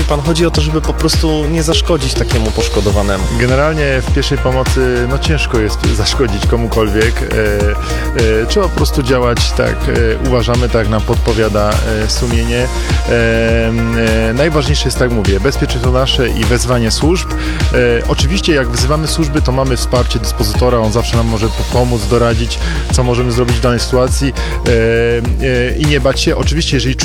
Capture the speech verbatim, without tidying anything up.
pan, chodzi o to, żeby po prostu nie zaszkodzić takiemu poszkodowanemu. Generalnie w pierwszej pomocy no ciężko jest zaszkodzić komukolwiek. E, e, trzeba po prostu działać tak, e, uważamy, tak nam podpowiada e, sumienie. E, e, najważniejsze jest, tak mówię, bezpieczeństwo nasze i wezwanie służb. E, oczywiście jak wzywamy służby, to mamy wsparcie dyspozytora, on zawsze nam może pomóc, doradzić, co możemy zrobić w danej sytuacji e, e, i nie bać się. Oczywiście, jeżeli